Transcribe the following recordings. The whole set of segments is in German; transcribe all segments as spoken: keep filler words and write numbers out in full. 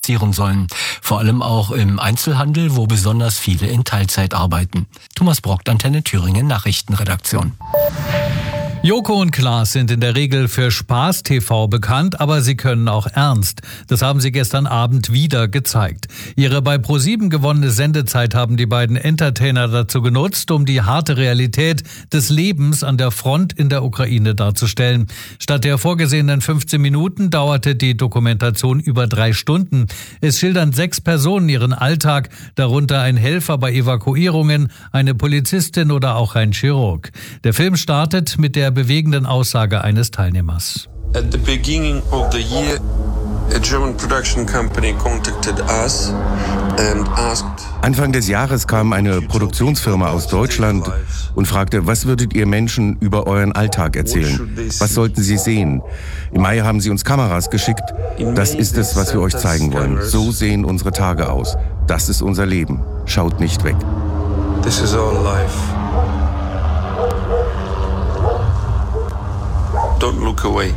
reduzieren sollen. Vor allem auch im Einzelhandel, wo besonders viele in Teilzeit arbeiten. Thomas Brockt, Antenne Thüringen, Nachrichtenredaktion. Joko und Klaas sind in der Regel für Spaß-T V bekannt, aber sie können auch ernst. Das haben sie gestern Abend wieder gezeigt. Ihre bei ProSieben gewonnene Sendezeit haben die beiden Entertainer dazu genutzt, um die harte Realität des Lebens an der Front in der Ukraine darzustellen. Statt der vorgesehenen fünfzehn Minuten dauerte die Dokumentation über drei Stunden. Es schildern sechs Personen ihren Alltag, darunter ein Helfer bei Evakuierungen, eine Polizistin oder auch ein Chirurg. Der Film startet mit der bewegenden Aussage eines Teilnehmers. At the beginning of the year, a German production company contacted us and asked. Anfang des Jahres kam eine Produktionsfirma aus Deutschland und fragte, was würdet ihr Menschen über euren Alltag erzählen? Was sollten sie sehen? Im Mai haben sie uns Kameras geschickt. Das ist es, was wir euch zeigen wollen. So sehen unsere Tage aus. Das ist unser Leben. Schaut nicht weg. This is our life. Don't look away.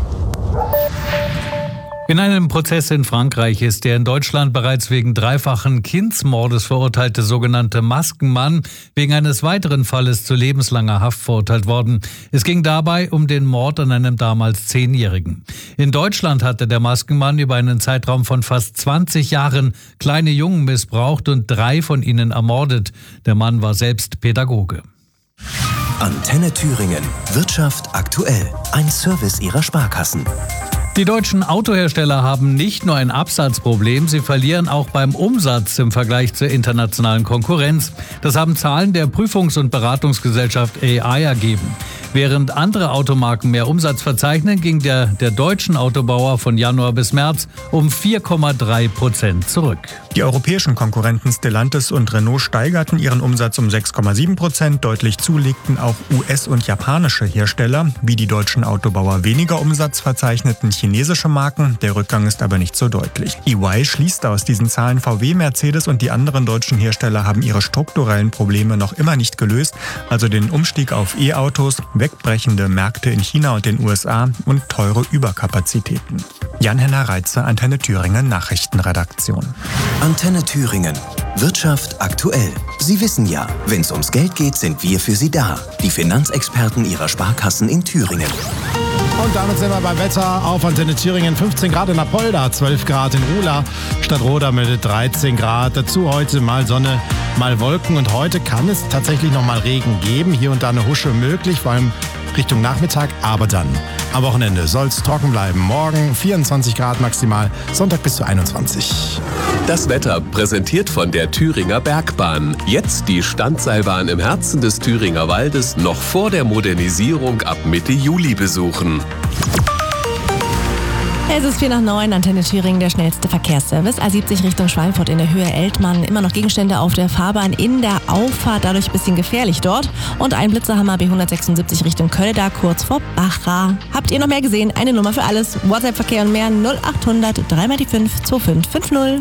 In einem Prozess in Frankreich ist der in Deutschland bereits wegen dreifachen Kindsmordes verurteilte sogenannte Maskenmann wegen eines weiteren Falles zu lebenslanger Haft verurteilt worden. Es ging dabei um den Mord an einem damals Zehnjährigen. In Deutschland hatte der Maskenmann über einen Zeitraum von fast zwanzig Jahren kleine Jungen missbraucht und drei von ihnen ermordet. Der Mann war selbst Pädagoge. Antenne Thüringen. Wirtschaft aktuell. Ein Service Ihrer Sparkassen. Die deutschen Autohersteller haben nicht nur ein Absatzproblem, sie verlieren auch beim Umsatz im Vergleich zur internationalen Konkurrenz. Das haben Zahlen der Prüfungs- und Beratungsgesellschaft A I ergeben. Während andere Automarken mehr Umsatz verzeichnen, ging der der deutschen Autobauer von Januar bis März um vier Komma drei Prozent zurück. Die europäischen Konkurrenten Stellantis und Renault steigerten ihren Umsatz um sechs Komma sieben Prozent. Deutlich zulegten auch U S- und japanische Hersteller. Wie die deutschen Autobauer weniger Umsatz verzeichneten chinesische Marken. Der Rückgang ist aber nicht so deutlich. E Y schließt aus diesen Zahlen, V W, Mercedes und die anderen deutschen Hersteller haben ihre strukturellen Probleme noch immer nicht gelöst. Also den Umstieg auf E-Autos, wegbrechende Märkte in China und den U S A und teure Überkapazitäten. Jan-Henner Reitze, Antenne Thüringen, Nachrichtenredaktion. Antenne Thüringen. Wirtschaft aktuell. Sie wissen ja, wenn es ums Geld geht, sind wir für Sie da. Die Finanzexperten Ihrer Sparkassen in Thüringen. Und damit sind wir beim Wetter auf Antenne Thüringen. fünfzehn Grad in Apolda, zwölf Grad in Ruhla. Stadtroda meldet dreizehn Grad. Dazu heute mal Sonne, mal Wolken. Und heute kann es tatsächlich noch mal Regen geben. Hier und da eine Husche möglich, vor allem Richtung Nachmittag. Aber dann am Wochenende soll es trocken bleiben. Morgen vierundzwanzig Grad maximal, Sonntag bis zu einundzwanzig. Das Wetter präsentiert von der Thüringer Bergbahn. Jetzt die Standseilbahn im Herzen des Thüringer Waldes noch vor der Modernisierung ab Mitte Juli besuchen. Es ist vier nach neun, Antenne Thüringen, der schnellste Verkehrsservice. A siebzig Richtung Schweinfurt in der Höhe Eltmann. Immer noch Gegenstände auf der Fahrbahn in der Auffahrt, dadurch ein bisschen gefährlich dort. Und ein Blitzerhammer B hundertsechsundsiebzig Richtung Kölda, kurz vor Bacha. Habt ihr noch mehr gesehen? Eine Nummer für alles. WhatsApp-Verkehr und mehr null achthundert drei mal die fünf zwei fünf fünf null.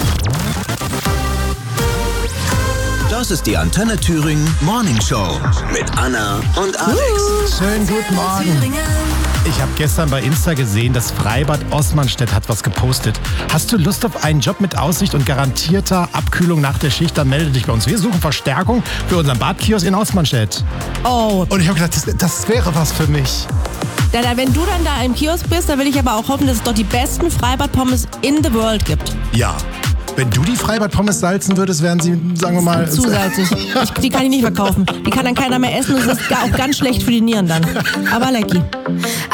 Das ist die Antenne Thüringen Morning Show mit Anna und Alex. Schönen guten Morgen. Ich habe gestern bei Insta gesehen, das Freibad Osmanstedt hat was gepostet. Hast du Lust auf einen Job mit Aussicht und garantierter Abkühlung nach der Schicht, dann melde dich bei uns. Wir suchen Verstärkung für unseren Badkiosk in Osmanstedt. Oh. Und ich habe gedacht, das, das wäre was für mich. Ja, da, wenn du dann da im Kiosk bist, dann will ich aber auch hoffen, dass es doch die besten Freibad-Pommes in the world gibt. Ja. Wenn du die Freibad-Pommes salzen würdest, wären sie, sagen wir mal... Zu salzig. Ich, die kann ich nicht verkaufen. Die kann dann keiner mehr essen und das ist auch ganz schlecht für die Nieren dann. Aber lecky.